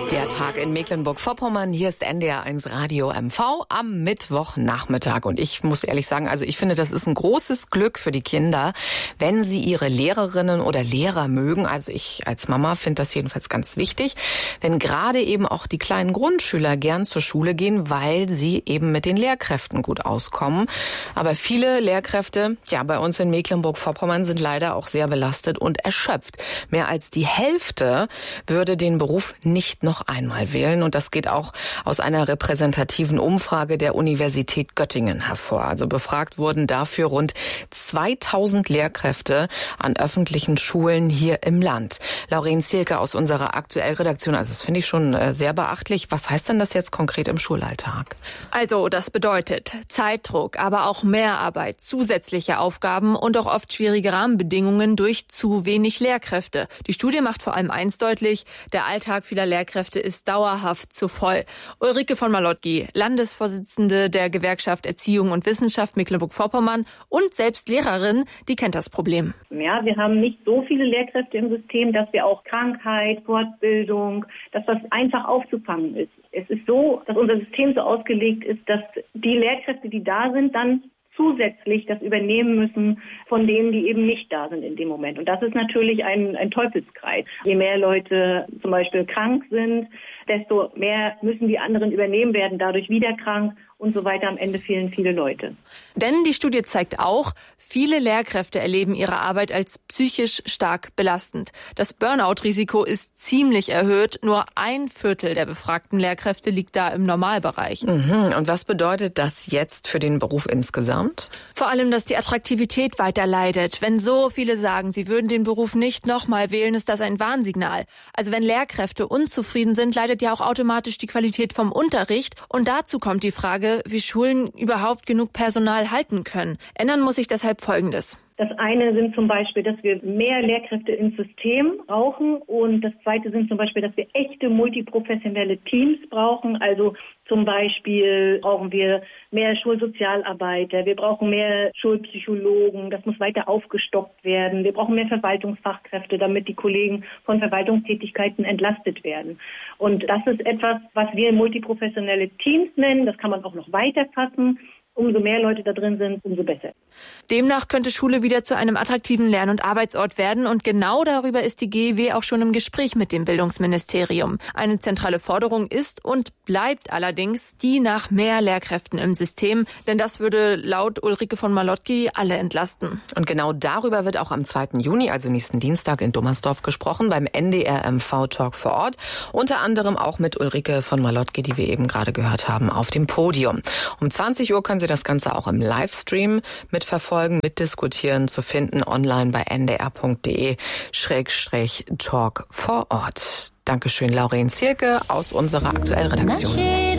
Der Tag in Mecklenburg-Vorpommern. Hier ist NDR1 Radio MV am Mittwochnachmittag. Und ich muss ehrlich sagen, also ich finde, das ist ein großes Glück für die Kinder, wenn sie ihre Lehrerinnen oder Lehrer mögen. Also ich als Mama finde das jedenfalls ganz wichtig, wenn gerade eben auch die kleinen Grundschüler gern zur Schule gehen, weil sie eben mit den Lehrkräften gut auskommen. Aber viele Lehrkräfte, ja, bei uns in Mecklenburg-Vorpommern sind leider auch sehr belastet und erschöpft. Mehr als die Hälfte würde den Beruf nicht noch einmal wählen. Und das geht auch aus einer repräsentativen Umfrage der Universität Göttingen hervor. Also befragt wurden dafür rund 2000 Lehrkräfte an öffentlichen Schulen hier im Land. Lauren Zielke aus unserer Aktuellredaktion. Also das finde ich schon sehr beachtlich. Was heißt denn das jetzt konkret im Schulalltag? Also das bedeutet Zeitdruck, aber auch Mehrarbeit, zusätzliche Aufgaben und auch oft schwierige Rahmenbedingungen durch zu wenig Lehrkräfte. Die Studie macht vor allem eins deutlich: Der Alltag vieler Lehrkräfte ist dauerhaft zu voll. Ulrike von Malotki, Landesvorsitzende der Gewerkschaft Erziehung und Wissenschaft Mecklenburg-Vorpommern und selbst Lehrerin, die kennt das Problem. Ja, wir haben nicht so viele Lehrkräfte im System, dass wir auch Krankheit, Fortbildung, dass das einfach aufzufangen ist. Es ist so, dass unser System so ausgelegt ist, dass die Lehrkräfte, die da sind, dann zusätzlich das übernehmen müssen von denen, die eben nicht da sind in dem Moment. Und das ist natürlich ein Teufelskreis. Je mehr Leute zum Beispiel krank sind, desto mehr müssen die anderen übernehmen, werden dadurch wieder krank und so weiter. Am Ende fehlen viele Leute. Denn die Studie zeigt auch, viele Lehrkräfte erleben ihre Arbeit als psychisch stark belastend. Das Burnout-Risiko ist ziemlich erhöht. Nur 1/4 der befragten Lehrkräfte liegt da im Normalbereich. Und was bedeutet das jetzt für den Beruf insgesamt? Vor allem, dass die Attraktivität weiter leidet. Wenn so viele sagen, sie würden den Beruf nicht nochmal wählen, ist das ein Warnsignal. Also wenn Lehrkräfte unzufrieden sind, leidet ja auch automatisch die Qualität vom Unterricht. Und dazu kommt die Frage, wie Schulen überhaupt genug Personal halten können. Ändern muss sich deshalb Folgendes. Das eine sind zum Beispiel, dass wir mehr Lehrkräfte ins System brauchen. Und das zweite sind zum Beispiel, dass wir echte multiprofessionelle Teams brauchen. Also zum Beispiel brauchen wir mehr Schulsozialarbeiter, wir brauchen mehr Schulpsychologen. Das muss weiter aufgestockt werden. Wir brauchen mehr Verwaltungsfachkräfte, damit die Kollegen von Verwaltungstätigkeiten entlastet werden. Und das ist etwas, was wir multiprofessionelle Teams nennen. Das kann man auch noch weiter fassen. Umso mehr Leute da drin sind, umso besser. Demnach könnte Schule wieder zu einem attraktiven Lern- und Arbeitsort werden. Und genau darüber ist die GEW auch schon im Gespräch mit dem Bildungsministerium. Eine zentrale Forderung ist und bleibt allerdings die nach mehr Lehrkräften im System. Denn das würde laut Ulrike von Malotki alle entlasten. Und genau darüber wird auch am 2. Juni, also nächsten Dienstag in Dummersdorf gesprochen, beim NDR MV Talk vor Ort. Unter anderem auch mit Ulrike von Malotki, die wir eben gerade gehört haben, auf dem Podium. Um 20 Uhr können Sie das Ganze auch im Livestream mitverfolgen, mitdiskutieren, zu finden online bei ndr.de/talk vor Ort. Dankeschön, Lauren Zielke aus unserer Aktuellredaktion.